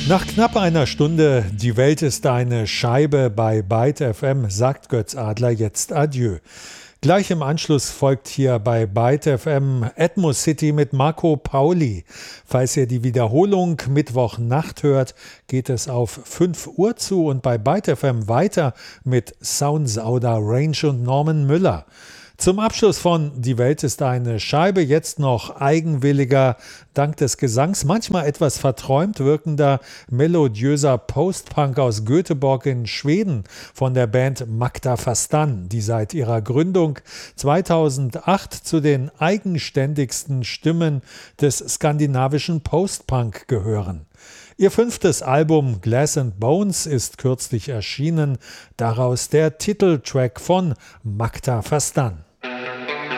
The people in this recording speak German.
Nach knapp einer Stunde Die Welt ist eine Scheibe bei Byte FM sagt Götz Adler jetzt Adieu. Gleich im Anschluss folgt hier bei Byte FM Atmos City mit Marco Pauli. Falls ihr die Wiederholung Mittwochnacht hört, geht es auf 5 Uhr zu und bei Byte FM weiter mit Soundsauder Range und Norman Müller. Zum Abschluss von Die Welt ist eine Scheibe jetzt noch eigenwilliger, dank des Gesangs manchmal etwas verträumt wirkender, melodiöser Post-Punk aus Göteborg in Schweden von der Band Makta Fastan, die seit ihrer Gründung 2008 zu den eigenständigsten Stimmen des skandinavischen Post-Punk gehören. Ihr 5. Album Glass and Bones ist kürzlich erschienen, daraus der Titeltrack von Makta Fastan.